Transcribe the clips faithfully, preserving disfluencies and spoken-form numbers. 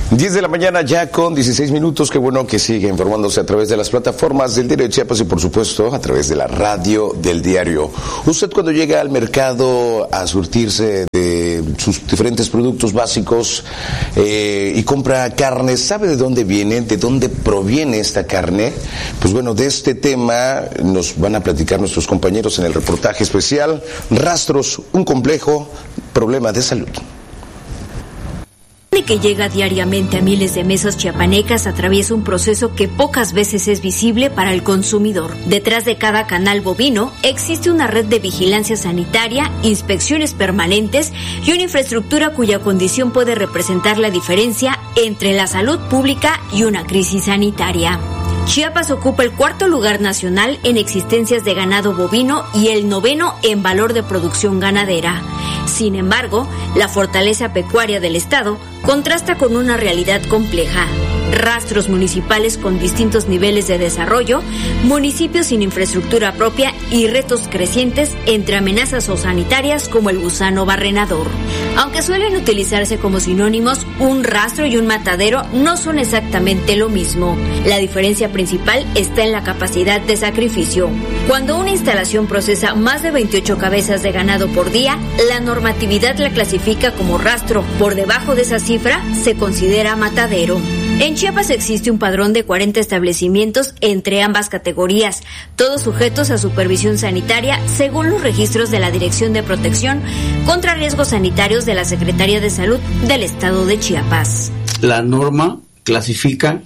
diez de la mañana ya con dieciséis minutos, qué bueno que sigue informándose a través de las plataformas del Diario de Chiapas y por supuesto a través de la radio del diario. Usted cuando llega al mercado a surtirse de sus diferentes productos básicos eh, y compra carne, ¿sabe de dónde viene, de dónde proviene esta carne? Pues bueno, de este tema nos van a platicar nuestros compañeros en el reportaje especial Rastros, un complejo problema de salud. Que llega diariamente a miles de mesas chiapanecas atraviesa un proceso que pocas veces es visible para el consumidor. Detrás de cada canal bovino existe una red de vigilancia sanitaria, inspecciones permanentes y una infraestructura cuya condición puede representar la diferencia entre la salud pública y una crisis sanitaria. Chiapas ocupa el cuarto lugar nacional en existencias de ganado bovino y el noveno en valor de producción ganadera. Sin embargo, la fortaleza pecuaria del estado contrasta con una realidad compleja. Rastros municipales con distintos niveles de desarrollo, municipios sin infraestructura propia y retos crecientes entre amenazas zoosanitarias como el gusano barrenador. Aunque suelen utilizarse como sinónimos, un rastro y un matadero no son exactamente lo mismo. La diferencia principal está en la capacidad de sacrificio. Cuando una instalación procesa más de veintiocho cabezas de ganado por día, la normatividad la clasifica como rastro. Por debajo de esa cifra, se considera matadero. En Chiapas existe un padrón de cuarenta establecimientos entre ambas categorías, todos sujetos a supervisión sanitaria según los registros de la Dirección de Protección contra Riesgos Sanitarios de la Secretaría de Salud del Estado de Chiapas. La norma clasifica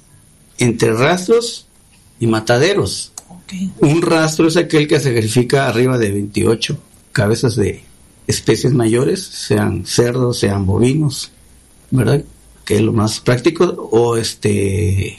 entre rastros y mataderos. Okay. Un rastro es aquel que sacrifica arriba de veintiocho cabezas de especies mayores, sean cerdos, sean bovinos, ¿verdad?, que es lo más práctico, o este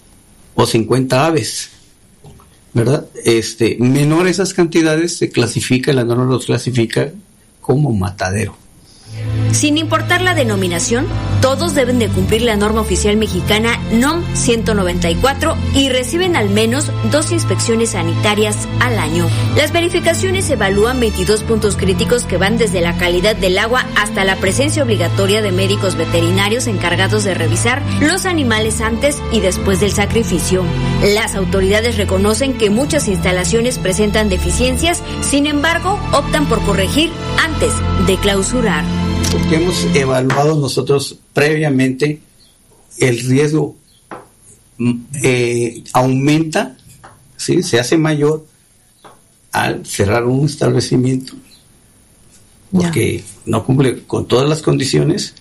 o cincuenta aves, ¿verdad? Este, menor esas cantidades se clasifica, la norma los clasifica como matadero. Sin importar la denominación, todos deben de cumplir la norma oficial mexicana N O M ciento noventa y cuatro y reciben al menos dos inspecciones sanitarias al año. Las verificaciones evalúan veintidós puntos críticos que van desde la calidad del agua hasta la presencia obligatoria de médicos veterinarios encargados de revisar los animales antes y después del sacrificio. Las autoridades reconocen que muchas instalaciones presentan deficiencias, sin embargo, optan por corregir antes de clausurar. Porque hemos evaluado nosotros previamente el riesgo eh, aumenta, ¿sí?, se hace mayor al cerrar un establecimiento porque ya no cumple con todas las condiciones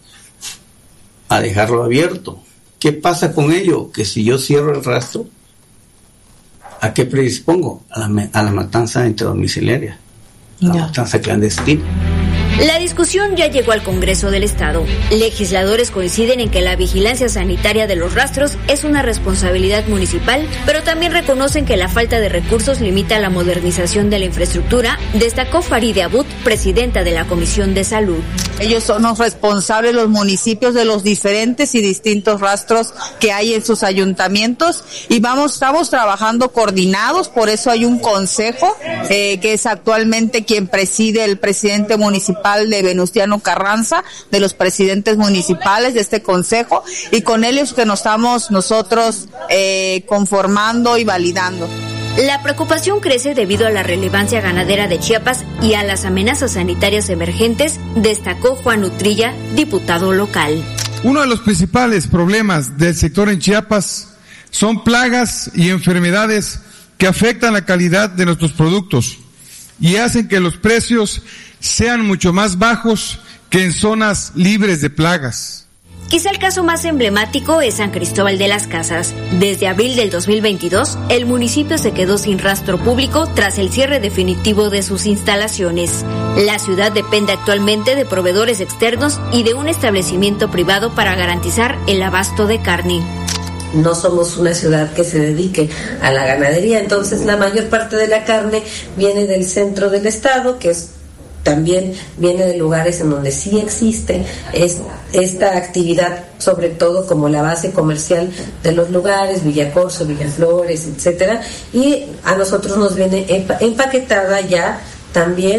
a dejarlo abierto. ¿Qué pasa con ello? Que si yo cierro el rastro, ¿a qué predispongo? A la, a la matanza intradomiciliaria, a la ya. matanza clandestina. La discusión ya llegó al Congreso del Estado. Legisladores coinciden en que la vigilancia sanitaria de los rastros es una responsabilidad municipal, pero también reconocen que la falta de recursos limita la modernización de la infraestructura, destacó Faride Abud, presidenta de la Comisión de Salud. Ellos son los responsables, los municipios, de los diferentes y distintos rastros que hay en sus ayuntamientos, y vamos, estamos trabajando coordinados, por eso hay un consejo eh, que es actualmente quien preside el presidente municipal de Venustiano Carranza, de los presidentes municipales de este consejo, y con él es que nos estamos nosotros eh, conformando y validando. La preocupación crece debido a la relevancia ganadera de Chiapas y a las amenazas sanitarias emergentes, destacó Juan Utrilla, diputado local. Uno de los principales problemas del sector en Chiapas son plagas y enfermedades que afectan la calidad de nuestros productos y hacen que los precios sean mucho más bajos que en zonas libres de plagas. Quizá el caso más emblemático es San Cristóbal de las Casas. Desde abril del dos mil veintidós, el municipio se quedó sin rastro público tras el cierre definitivo de sus instalaciones. La ciudad depende actualmente de proveedores externos y de un establecimiento privado para garantizar el abasto de carne. No somos una ciudad que se dedique a la ganadería, entonces la mayor parte de la carne viene del centro del estado, que es también viene de lugares en donde sí existe es, esta actividad, sobre todo como la base comercial de los lugares, Villacorso, Villaflores, etcétera, y a nosotros nos viene empaquetada ya también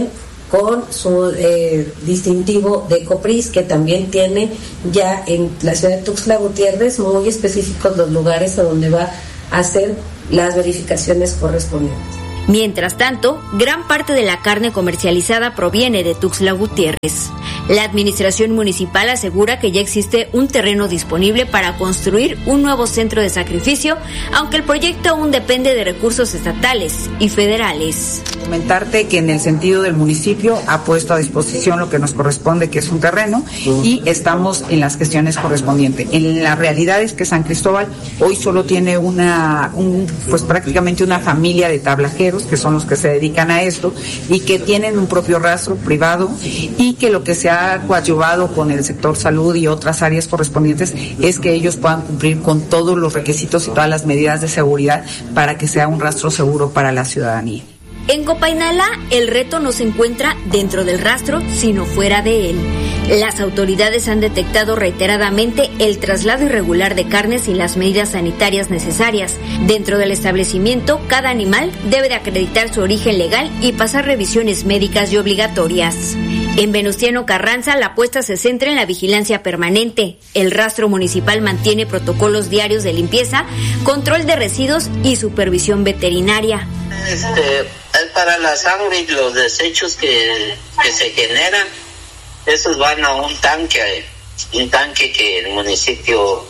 con su eh, distintivo de COPRIS, que también tiene ya en la ciudad de Tuxtla Gutiérrez muy específicos los lugares a donde va a hacer las verificaciones correspondientes. Mientras tanto, gran parte de la carne comercializada proviene de Tuxtla Gutiérrez. La administración municipal asegura que ya existe un terreno disponible para construir un nuevo centro de sacrificio, aunque el proyecto aún depende de recursos estatales y federales. Comentarte que en el sentido del municipio ha puesto a disposición lo que nos corresponde, que es un terreno, y estamos en las gestiones correspondientes. En la realidad es que San Cristóbal hoy solo tiene una, un, pues prácticamente una familia de tablajeros, que son los que se dedican a esto y que tienen un propio rastro privado, y que lo que se ha coadyuvado con el sector salud y otras áreas correspondientes es que ellos puedan cumplir con todos los requisitos y todas las medidas de seguridad para que sea un rastro seguro para la ciudadanía. En Copainala, el reto no se encuentra dentro del rastro, sino fuera de él. Las autoridades han detectado reiteradamente el traslado irregular de carnes sin las medidas sanitarias necesarias. Dentro del establecimiento, cada animal debe de acreditar su origen legal y pasar revisiones médicas y obligatorias. En Venustiano Carranza, la apuesta se centra en la vigilancia permanente. El rastro municipal mantiene protocolos diarios de limpieza, control de residuos y supervisión veterinaria. Este, es para la sangre y los desechos que, que se generan, esos van a un tanque, un tanque que el municipio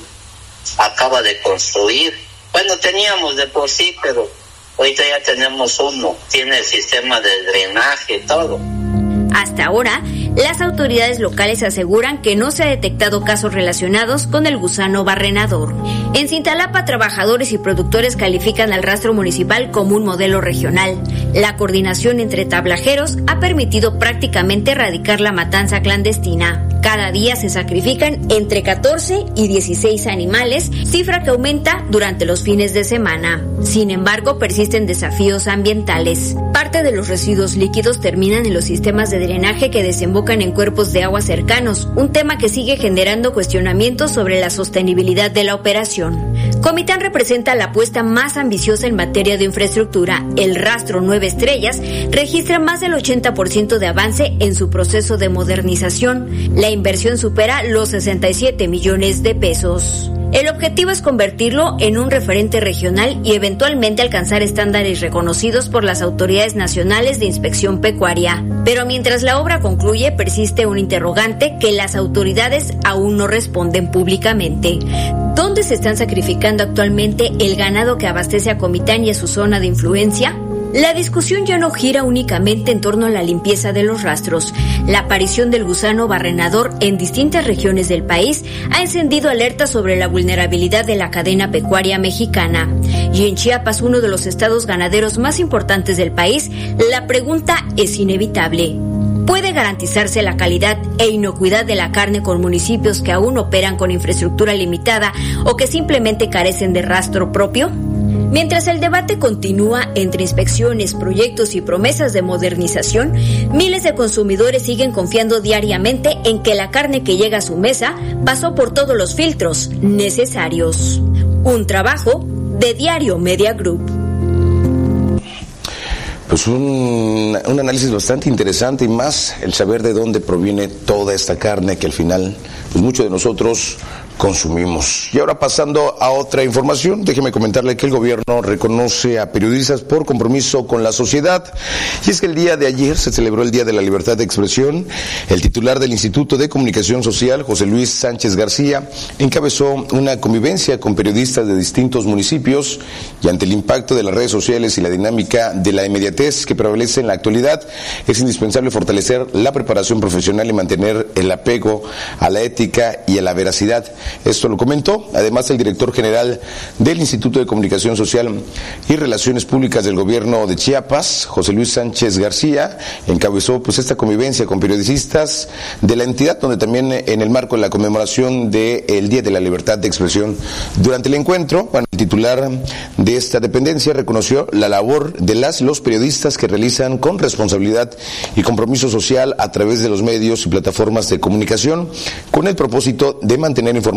acaba de construir. Bueno, teníamos de por sí, pero ahorita ya tenemos uno, tiene el sistema de drenaje, todo. Hasta ahora, las autoridades locales aseguran que no se ha detectado casos relacionados con el gusano barrenador. En Cintalapa, trabajadores y productores califican al rastro municipal como un modelo regional. La coordinación entre tablajeros ha permitido prácticamente erradicar la matanza clandestina. Cada día se sacrifican entre catorce y dieciséis animales, cifra que aumenta durante los fines de semana. Sin embargo, persisten desafíos ambientales. Parte de los residuos líquidos terminan en los sistemas de drenaje que desembocan en cuerpos de agua cercanos, un tema que sigue generando cuestionamientos sobre la sostenibilidad de la operación. Comitán representa la apuesta más ambiciosa en materia de infraestructura. El rastro Nueve Estrellas registra más del ochenta por ciento de avance en su proceso de modernización. La inversión supera los sesenta y siete millones de pesos. El objetivo es convertirlo en un referente regional y eventualmente alcanzar estándares reconocidos por las autoridades nacionales de inspección pecuaria. Pero mientras la obra concluye, persiste un interrogante que las autoridades aún no responden públicamente. ¿Dónde se están sacrificando actualmente el ganado que abastece a Comitán y a su zona de influencia? La discusión ya no gira únicamente en torno a la limpieza de los rastros. La aparición del gusano barrenador en distintas regiones del país ha encendido alertas sobre la vulnerabilidad de la cadena pecuaria mexicana. Y en Chiapas, uno de los estados ganaderos más importantes del país, la pregunta es inevitable. ¿Puede garantizarse la calidad e inocuidad de la carne con municipios que aún operan con infraestructura limitada o que simplemente carecen de rastro propio? Mientras el debate continúa entre inspecciones, proyectos y promesas de modernización, miles de consumidores siguen confiando diariamente en que la carne que llega a su mesa pasó por todos los filtros necesarios. Un trabajo de Diario Media Group. Pues un, un análisis bastante interesante, y más el saber de dónde proviene toda esta carne que al final pues muchos de nosotros consumimos. Y ahora, pasando a otra información, déjeme comentarle que el gobierno reconoce a periodistas por compromiso con la sociedad. Y es que el día de ayer se celebró el Día de la Libertad de Expresión. El titular del Instituto de Comunicación Social, José Luis Sánchez García, encabezó una convivencia con periodistas de distintos municipios, y ante el impacto de las redes sociales y la dinámica de la inmediatez que prevalece en la actualidad, es indispensable fortalecer la preparación profesional y mantener el apego a la ética y a la veracidad. Esto lo comentó además el director general del Instituto de Comunicación Social y Relaciones Públicas del Gobierno de Chiapas, José Luis Sánchez García. Encabezó pues esta convivencia con periodistas de la entidad, donde también en el marco de la conmemoración del Día de la Libertad de Expresión. Durante el encuentro, bueno, el titular de esta dependencia reconoció la labor de las y los periodistas que realizan con responsabilidad y compromiso social a través de los medios y plataformas de comunicación, con el propósito de mantener informados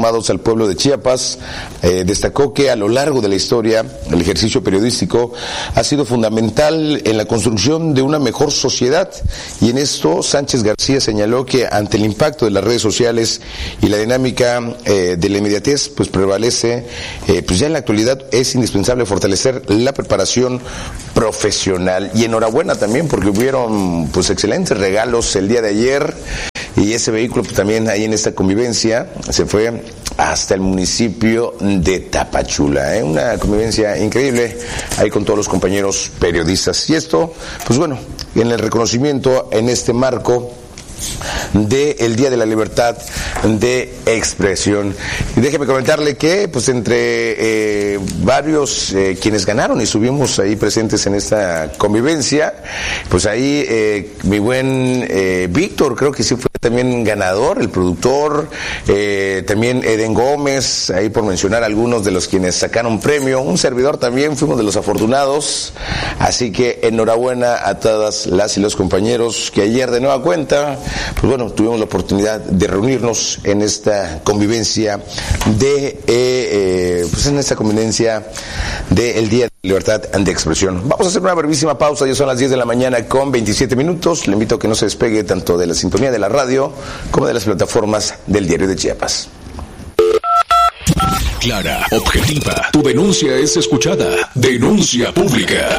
informados al pueblo de Chiapas. Eh, destacó que a lo largo de la historia el ejercicio periodístico ha sido fundamental en la construcción de una mejor sociedad, y en esto Sánchez García señaló que ante el impacto de las redes sociales y la dinámica eh, de la inmediatez pues prevalece, eh, pues ya en la actualidad es indispensable fortalecer la preparación profesional. Y enhorabuena también porque hubieron pues excelentes regalos el día de ayer, y ese vehículo pues, también ahí en esta convivencia se fue hasta el municipio de Tapachula, ¿eh? Una convivencia increíble ahí con todos los compañeros periodistas. Y esto, pues bueno, en el reconocimiento en este marco del Día de la Libertad de Expresión. Y déjeme comentarle que pues entre eh, varios eh, quienes ganaron y estuvimos ahí presentes en esta convivencia, pues ahí eh, mi buen eh, Víctor, creo que sí fue también ganador, el productor, eh, también Eden Gómez, ahí por mencionar algunos de los quienes sacaron premio, un servidor también, fuimos de los afortunados, así que enhorabuena a todas las y los compañeros que ayer de nueva cuenta, pues bueno, tuvimos la oportunidad de reunirnos en esta convivencia de, eh, eh, pues en esta convivencia del Día de Libertad de Expresión. Vamos a hacer una brevísima pausa, ya son las diez de la mañana con veintisiete minutos, le invito a que no se despegue tanto de la sintonía de la radio como de las plataformas del Diario de Chiapas. Clara, objetiva, tu denuncia es escuchada. Denuncia pública.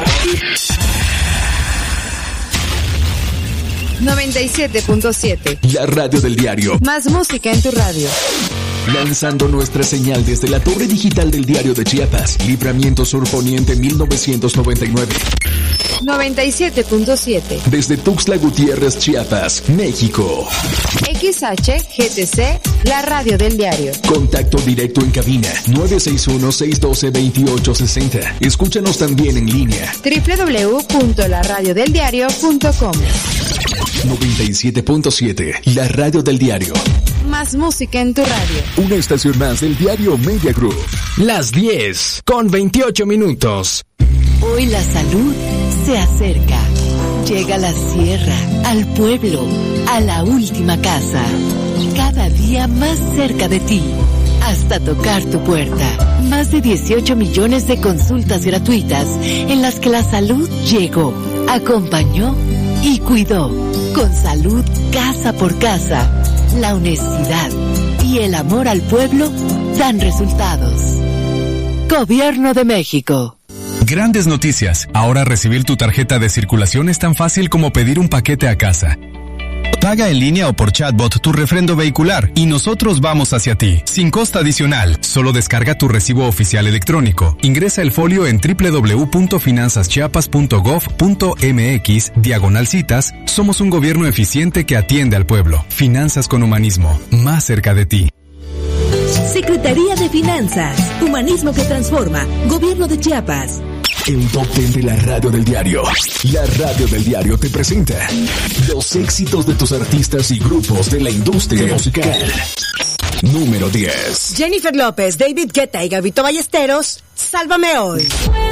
noventa y siete punto siete. La radio del diario. Más música en tu radio. Lanzando nuestra señal desde la torre digital del Diario de Chiapas. Libramiento Sur Poniente mil novecientos noventa y nueve. noventa y siete punto siete. Desde Tuxtla Gutiérrez, Chiapas, México. X H G T C, la radio del diario. Contacto directo en cabina nueve seis uno, seis uno dos, dos ocho seis cero. Escúchanos también en línea doble u doble u doble u punto la radio del diario punto com. noventa y siete punto siete, la radio del diario. Más música en tu radio. Una estación más del Diario Media Group. Las diez con veintiocho minutos. Hoy la salud se acerca. Llega a la sierra, al pueblo, a la última casa. Cada día más cerca de ti. Hasta tocar tu puerta. Más de dieciocho millones de consultas gratuitas en las que la salud llegó, acompañó y cuidó. Con salud casa por casa, la honestidad y el amor al pueblo dan resultados. Gobierno de México. Grandes noticias. Ahora recibir tu tarjeta de circulación es tan fácil como pedir un paquete a casa. Paga en línea o por chatbot tu refrendo vehicular y nosotros vamos hacia ti, sin costo adicional. Solo descarga tu recibo oficial electrónico. Ingresa el folio en doble u doble u doble u punto finanzas chiapas punto gov punto m x diagonal citas. Somos un gobierno eficiente que atiende al pueblo. Finanzas con humanismo, más cerca de ti. Secretaría de Finanzas, Humanismo que Transforma, Gobierno de Chiapas. El top ten de la radio del diario. La radio del diario te presenta los éxitos de tus artistas y grupos de la industria musical. Número diez. Jennifer López, David Guetta y Gabito Ballesteros, Sálvame Hoy.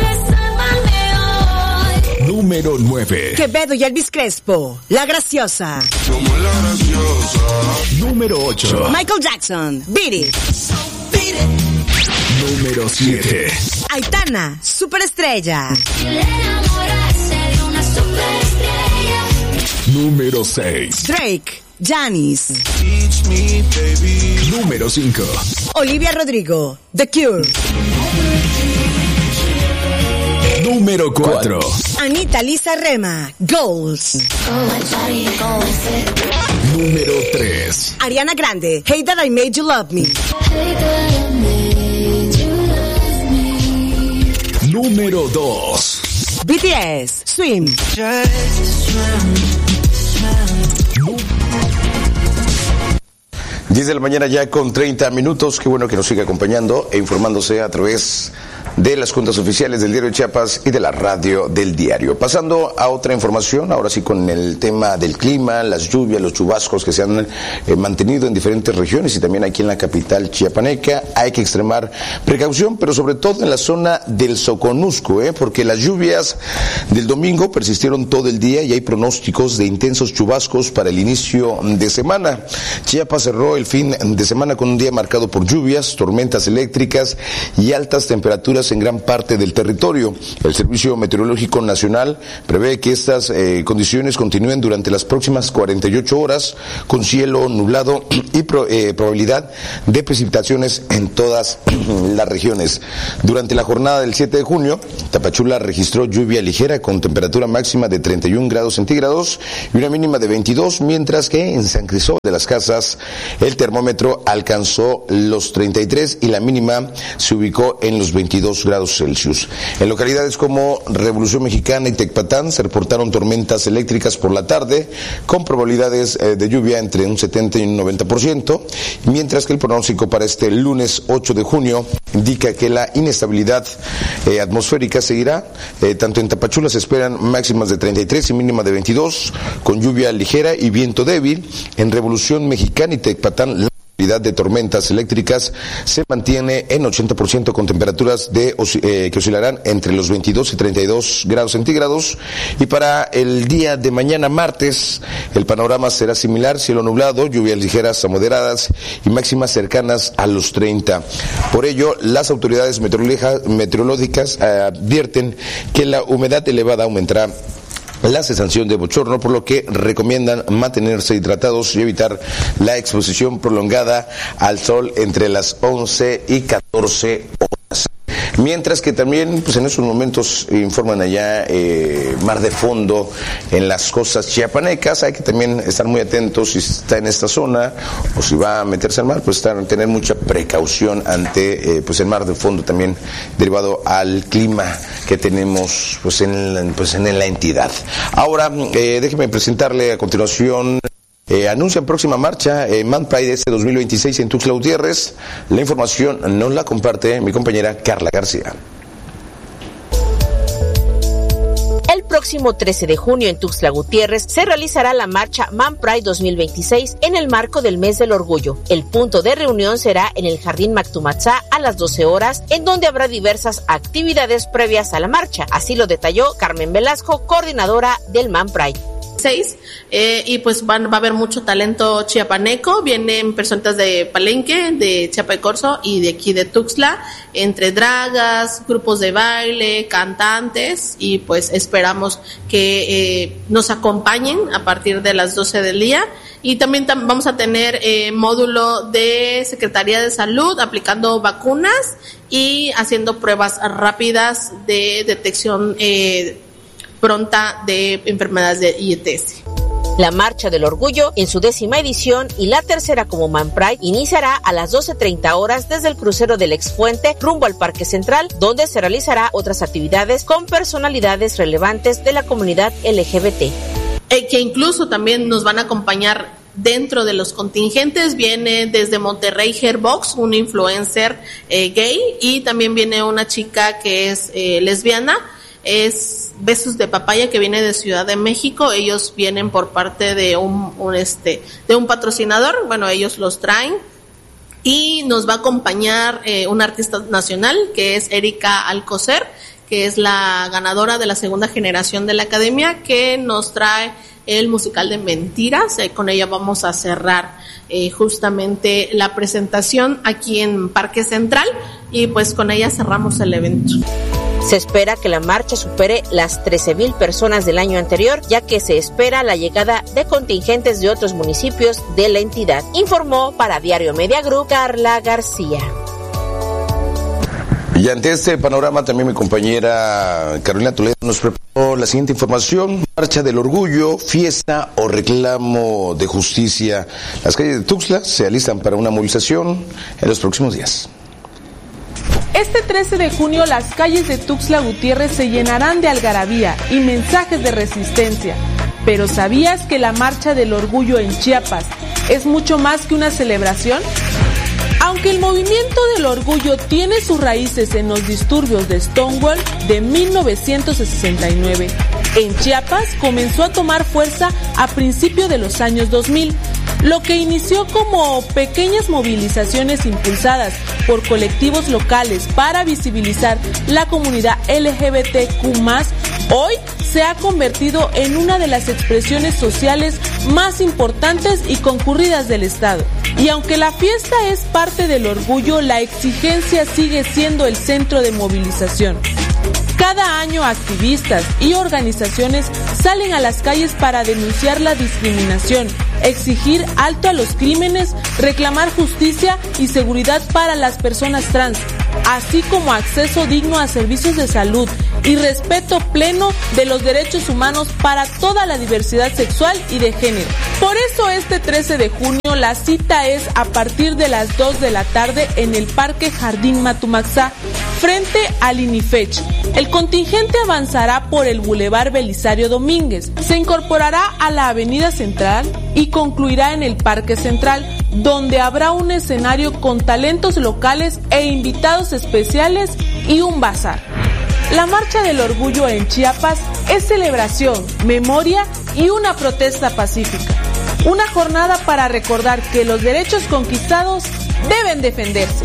Número nueve. Quevedo y Elvis Crespo, La Graciosa. Como la graciosa. Número ocho. Michael Jackson, Beat It. Número siete. Aitana, Superestrella. Número seis. Drake, Janis. Número cinco. Olivia Rodrigo, The Cure. Número cuatro. Anita Lisa Rema, Goals. Número tres. Ariana Grande, Hey That I Made You Love Me. Número dos. B T S, Swim. diez de la mañana ya con treinta minutos. Qué bueno que nos siga acompañando e informándose a través de las cuentas oficiales del Diario de Chiapas y de la Radio del Diario. Pasando a otra información, ahora sí con el tema del clima, las lluvias, los chubascos que se han eh, mantenido en diferentes regiones y también aquí en la capital chiapaneca. Hay que extremar precaución, pero sobre todo en la zona del Soconusco, ¿eh? porque las lluvias del domingo persistieron todo el día y hay pronósticos de intensos chubascos para el inicio de semana. Chiapas cerró el fin de semana con un día marcado por lluvias, tormentas eléctricas y altas temperaturas en gran parte del territorio. El Servicio Meteorológico Nacional prevé que estas eh, condiciones continúen durante las próximas cuarenta y ocho horas con cielo nublado y pro, eh, probabilidad de precipitaciones en todas las regiones. Durante la jornada del siete de junio, Tapachula registró lluvia ligera con temperatura máxima de treinta y un grados centígrados y una mínima de veintidós, mientras que en San Cristóbal de las Casas el termómetro alcanzó los treinta y tres y la mínima se ubicó en los veintidós grados Celsius. En localidades como Revolución Mexicana y Tecpatán se reportaron tormentas eléctricas por la tarde con probabilidades eh, de lluvia entre un setenta y un noventa por ciento, mientras que el pronóstico para este lunes ocho de junio indica que la inestabilidad eh, atmosférica seguirá. Eh, tanto en Tapachula se esperan máximas de treinta y tres y mínima de veintidós, con lluvia ligera y viento débil. En Revolución Mexicana y Tecpatán, la probabilidad de tormentas eléctricas se mantiene en ochenta por ciento con temperaturas de, eh, que oscilarán entre los veintidós y treinta y dos grados centígrados. Y para el día de mañana martes, el panorama será similar: cielo nublado, lluvias ligeras a moderadas y máximas cercanas a los treinta. Por ello, las autoridades meteorológicas eh, advierten que la humedad elevada aumentará la sensación de bochorno, por lo que recomiendan mantenerse hidratados y evitar la exposición prolongada al sol entre las once y catorce horas. Mientras que también, pues en estos momentos informan allá eh, mar de fondo en las costas chiapanecas. Hay que también estar muy atentos si está en esta zona o si va a meterse al mar, pues estar, tener mucha precaución ante eh, pues el mar de fondo también derivado al clima que tenemos pues en, pues en la entidad. Ahora, eh, déjeme presentarle a continuación. Eh, anuncian próxima marcha eh, Man Pride este dos mil veintiséis en Tuxtla Gutiérrez. La información nos la comparte mi compañera Carla García. El próximo trece de junio en Tuxtla Gutiérrez se realizará la marcha Man Pride dos mil veintiséis en el marco del Mes del Orgullo. El punto de reunión será en el Jardín Mactumatzá a las doce horas, en donde habrá diversas actividades previas a la marcha. Así lo detalló Carmen Velasco, coordinadora del Man Pride. Seis, eh, y pues van, va a haber mucho talento chiapaneco. Vienen personas de Palenque, de Chiapa de Corzo y de aquí de Tuxtla, entre dragas, grupos de baile, cantantes, y pues esperamos que eh, nos acompañen a partir de las doce del día. Y también tam- vamos a tener eh, módulo de Secretaría de Salud aplicando vacunas y haciendo pruebas rápidas de detección eh, pronta de enfermedades de I E S. La Marcha del Orgullo, en su décima edición y la tercera como Man Pride, iniciará a las doce treinta horas desde el crucero del Expuente rumbo al Parque Central, donde se realizará otras actividades con personalidades relevantes de la comunidad L G B T. Eh, que incluso también nos van a acompañar dentro de los contingentes. Viene desde Monterrey Hairbox, una influencer eh, gay, y también viene una chica que es eh, lesbiana, es Besos de Papaya, que viene de Ciudad de México. Ellos vienen por parte de un, un este de un patrocinador, bueno, ellos los traen, y nos va a acompañar eh, una artista nacional que es Erika Alcocer, que es la ganadora de la segunda generación de la academia, que nos trae el musical de Mentiras. Eh, con ella vamos a cerrar eh, justamente la presentación aquí en Parque Central, y pues con ella cerramos el evento. Se espera que la marcha supere las trece mil personas del año anterior, ya que se espera la llegada de contingentes de otros municipios de la entidad. Informó para Diario Media Group Carla García. Y ante este panorama también mi compañera Carolina Toledo nos preparó la siguiente información. Marcha del Orgullo, fiesta o reclamo de justicia. Las calles de Tuxtla se alistan para una movilización en los próximos días. Este trece de junio las calles de Tuxtla Gutiérrez se llenarán de algarabía y mensajes de resistencia. Pero ¿sabías que la Marcha del Orgullo en Chiapas es mucho más que una celebración? Aunque el movimiento del orgullo tiene sus raíces en los disturbios de Stonewall de mil novecientos sesenta y nueve, en Chiapas comenzó a tomar fuerza a principios de los años dos mil, lo que inició como pequeñas movilizaciones impulsadas por colectivos locales para visibilizar la comunidad L G B T Q más, hoy se ha convertido en una de las expresiones sociales más importantes y concurridas del Estado. Y aunque la fiesta es parte del orgullo, la exigencia sigue siendo el centro de movilización. Cada año activistas y organizaciones salen a las calles para denunciar la discriminación, exigir alto a los crímenes, reclamar justicia y seguridad para las personas trans, así como acceso digno a servicios de salud y respeto pleno de los derechos humanos para toda la diversidad sexual y de género. Por eso este trece de junio la cita es a partir de las dos de la tarde en el Parque Jardín Matumaxá, frente al INIFECH. El contingente avanzará por el Boulevard Belisario Domínguez, se incorporará a la Avenida Central y concluirá en el Parque Central, donde habrá un escenario con talentos locales e invitados especiales y un bazar. La Marcha del Orgullo en Chiapas es celebración, memoria y una protesta pacífica. Una jornada para recordar que los derechos conquistados deben defenderse.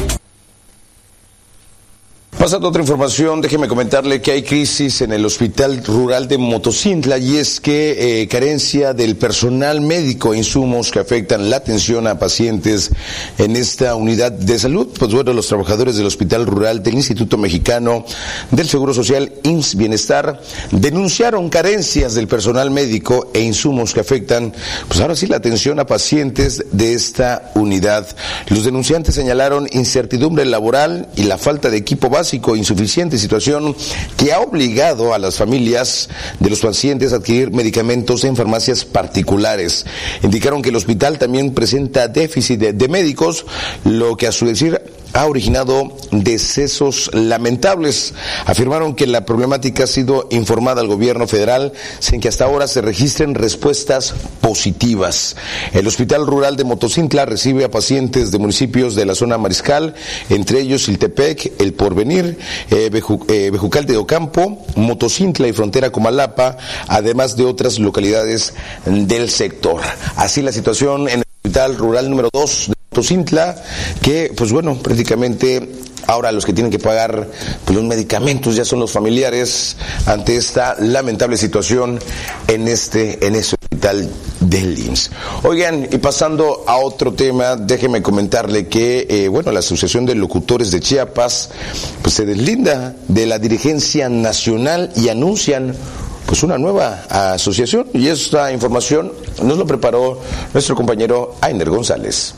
Pasando a otra información, déjeme comentarle que hay crisis en el Hospital Rural de Motocintla y es que eh, carencia del personal médico e insumos que afectan la atención a pacientes en esta unidad de salud. Pues bueno, los trabajadores del Hospital Rural del Instituto Mexicano del Seguro Social, I M S S Bienestar, denunciaron carencias del personal médico e insumos que afectan, pues ahora sí, la atención a pacientes de esta unidad. Los denunciantes señalaron incertidumbre laboral y la falta de equipo básico insuficiente, situación que ha obligado a las familias de los pacientes a adquirir medicamentos en farmacias particulares. Indicaron que el hospital también presenta déficit de, de médicos, lo que a su decir ha originado decesos lamentables. Afirmaron que la problemática ha sido informada al gobierno federal sin que hasta ahora se registren respuestas positivas. El Hospital Rural de Motocintla recibe a pacientes de municipios de la zona Mariscal, entre ellos Siltepec, El Porvenir, eh, Beju, eh, Bejucal de Ocampo, Motocintla y Frontera Comalapa, además de otras localidades del sector. Así la situación en el Hospital Rural número dos de Motocintla, que pues bueno, prácticamente ahora los que tienen que pagar pues, los medicamentos ya son los familiares ante esta lamentable situación en este en este hospital del I M S S. Oigan, y pasando a otro tema, déjeme comentarle que eh, bueno, la Asociación de Locutores de Chiapas pues se deslinda de la dirigencia nacional y anuncian pues una nueva asociación, y esta información nos lo preparó nuestro compañero Ainer González.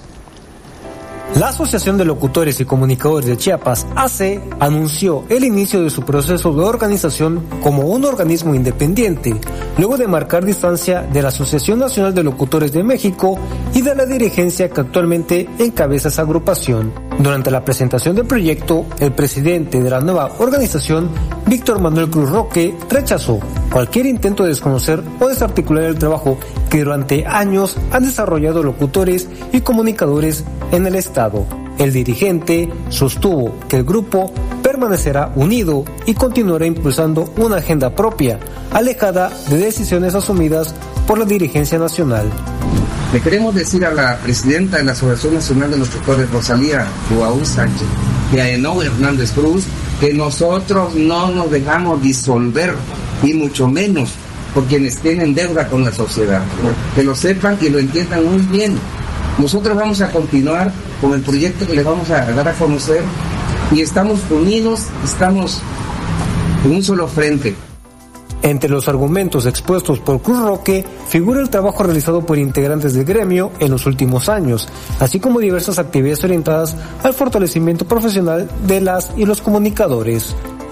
La Asociación de Locutores y Comunicadores de Chiapas, A C, anunció el inicio de su proceso de organización como un organismo independiente, luego de marcar distancia de la Asociación Nacional de Locutores de México y de la dirigencia que actualmente encabeza esa agrupación. Durante la presentación del proyecto, el presidente de la nueva organización, Víctor Manuel Cruz Roque, rechazó cualquier intento de desconocer o desarticular el trabajo que durante años han desarrollado locutores y comunicadores en el Estado. El dirigente sostuvo que el grupo permanecerá unido y continuará impulsando una agenda propia, alejada de decisiones asumidas por la dirigencia nacional. Le queremos decir a la presidenta de la Asociación Nacional de Locutores, Rosalía Guaú Sánchez, y a Enoch Hernández Cruz, que nosotros no nos dejamos disolver, y mucho menos por quienes tienen deuda con la sociedad. Que lo sepan y lo entiendan muy bien. Nosotros vamos a continuar con el proyecto que les vamos a dar a conocer, y estamos unidos, estamos en un solo frente. Entre los argumentos expuestos por Cruz Roque figura el trabajo realizado por integrantes del gremio en los últimos años, así como diversas actividades orientadas al fortalecimiento profesional de las y los comunicadores.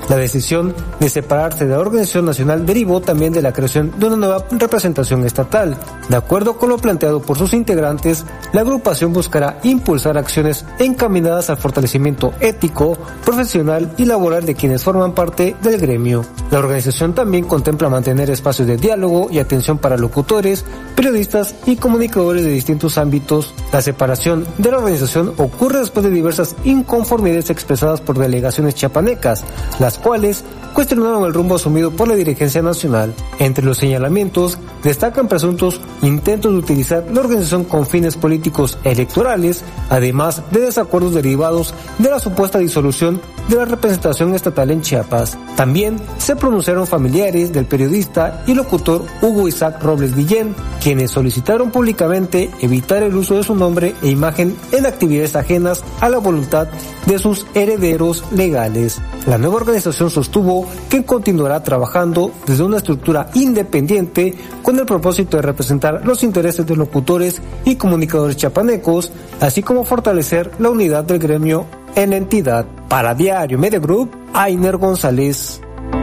La decisión de separarse de la organización nacional derivó también de la creación de una nueva representación estatal. De acuerdo con lo planteado por sus integrantes, la agrupación buscará impulsar acciones encaminadas al fortalecimiento ético, profesional y laboral de quienes forman parte del gremio. La organización también contempla mantener espacios de diálogo y atención para locutores, periodistas y comunicadores de distintos ámbitos. La separación de la organización ocurre después de diversas inconformidades expresadas por delegaciones chiapanecas, las cuales cuestionaron el rumbo asumido por la dirigencia nacional. Entre los señalamientos destacan presuntos intentos de utilizar la organización con fines políticos electorales, además de desacuerdos derivados de la supuesta disolución de la representación estatal en Chiapas. También se pronunciaron familiares del periodista y locutor Hugo Isaac Robles Guillén, quienes solicitaron públicamente evitar el uso de su nombre e imagen en actividades ajenas a la voluntad de sus herederos legales. La nueva organización sostuvo que continuará trabajando desde una estructura independiente con el propósito de representar los intereses de locutores y comunicadores chiapanecos, así como fortalecer la unidad del gremio en la entidad. Para Diario Media Group, Ainer González.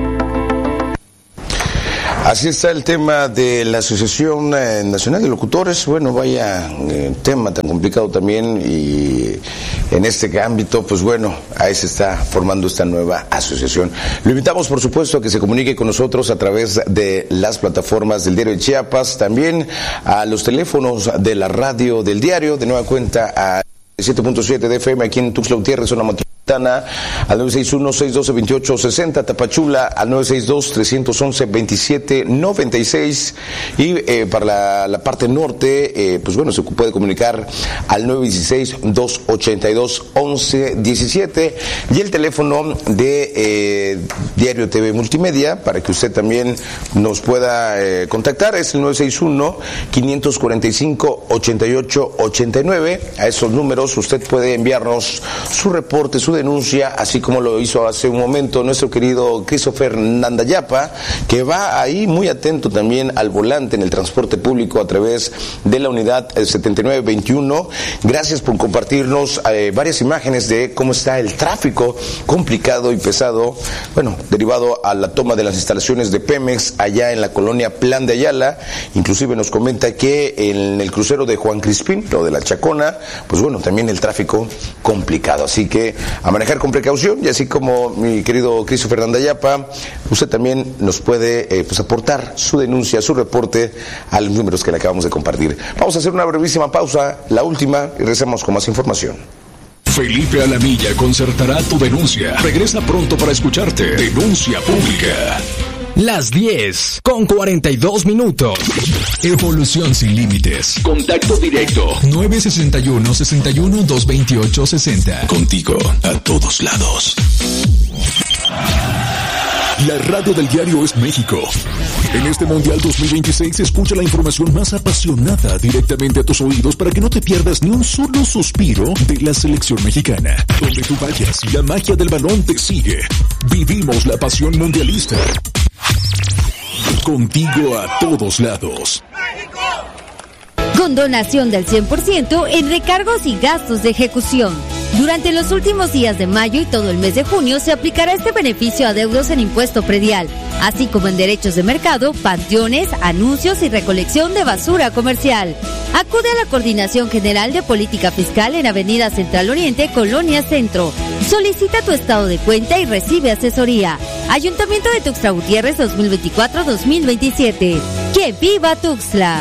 Así está el tema de la Asociación Nacional de Locutores. Bueno, vaya eh, tema tan complicado también, y en este ámbito, pues bueno, ahí se está formando esta nueva asociación. Lo invitamos, por supuesto, a que se comunique con nosotros a través de las plataformas del Diario de Chiapas, también a los teléfonos de la radio del diario, de nueva cuenta a siete punto siete de F M aquí en Tuxtla Gutiérrez, zona metropolitana, al nueve seis uno, seis uno dos, dos ocho seis cero, Tapachula al nueve seis dos, tres uno uno, veintisiete noventa y seis, y eh, para la, la parte norte, eh, pues bueno, se puede comunicar al nueve uno seis, dos ocho dos, once diecisiete, y el teléfono de eh, Diario T V Multimedia para que usted también nos pueda eh, contactar es el nueve seis uno, cinco cuatro cinco, ocho ocho ocho nueve. A esos números usted puede enviarnos su reporte, su denuncia, así como lo hizo hace un momento nuestro querido Christopher Nandayapa, que va ahí muy atento también al volante en el transporte público a través de la unidad setenta y nueve veintiuno. Gracias por compartirnos eh, varias imágenes de cómo está el tráfico complicado y pesado, bueno, derivado a la toma de las instalaciones de Pemex allá en la colonia Plan de Ayala. Inclusive nos comenta que en el crucero de Juan Crispín, lo de la Chacona, pues bueno, también el tráfico complicado. Así que a manejar con precaución, y así como mi querido Christopher Nandayapa, usted también nos puede eh, pues aportar su denuncia, su reporte a los números que le acabamos de compartir. Vamos a hacer una brevísima pausa, la última, y regresamos con más información. Felipe Alamilla concertará tu denuncia. Regresa pronto para escucharte. Denuncia pública. Las diez con cuarenta y dos minutos. Evolución sin límites. Contacto directo. nueve seis uno, seis uno, dos dos ocho, seis cero. Contigo a todos lados. La radio del diario es México. En este Mundial dos mil veintiséis escucha la información más apasionada directamente a tus oídos para que no te pierdas ni un solo suspiro de la selección mexicana. Donde tú vayas, la magia del balón te sigue. Vivimos la pasión mundialista. Contigo a todos lados. Con donación del cien por ciento en recargos y gastos de ejecución. Durante los últimos días de mayo y todo el mes de junio se aplicará este beneficio a deudos en impuesto predial, así como en derechos de mercado, panteones, anuncios y recolección de basura comercial. Acude a la Coordinación General de Política Fiscal en Avenida Central Oriente, Colonia Centro. Solicita tu estado de cuenta y recibe asesoría. Ayuntamiento de Tuxtla Gutiérrez dos mil veinticuatro a dos mil veintisiete. ¡Que viva Tuxtla!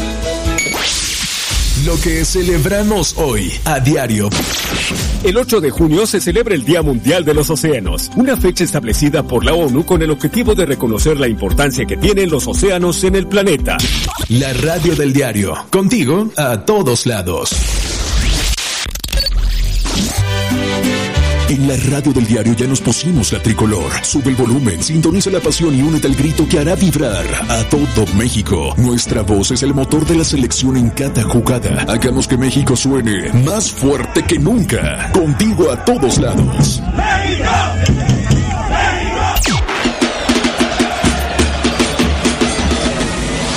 Lo que celebramos hoy a diario. El ocho de junio se celebra el Día Mundial de los Océanos, una fecha establecida por la ONU con el objetivo de reconocer la importancia que tienen los océanos en el planeta. La radio del diario, contigo a todos lados. En la radio del diario ya nos pusimos la tricolor. Sube el volumen, sintoniza la pasión y únete al grito que hará vibrar a todo México. Nuestra voz es el motor de la selección en cada jugada. Hagamos que México suene más fuerte que nunca. Contigo a todos lados. ¡México!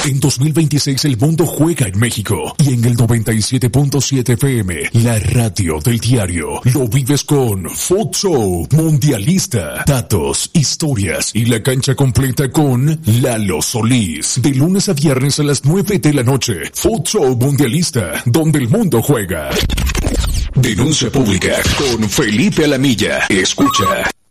En dos mil veintiséis el mundo juega en México y en el noventa y siete punto siete F M, la radio del diario, lo vives con Food Show Mundialista, datos, historias y la cancha completa con Lalo Solís. De lunes a viernes a las nueve de la noche, Food Show Mundialista, donde el mundo juega. Denuncia pública con Felipe Alamilla. Escucha.